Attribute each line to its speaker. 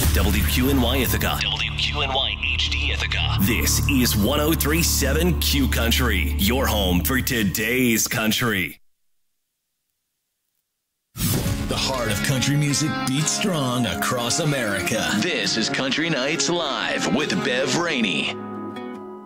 Speaker 1: WQNY Ithaca. WQNY HD Ithaca. This is 103.7 Q Country, your home for today's country. The heart of country music beats strong across America. This is Country Nights Live with Bev Rainey.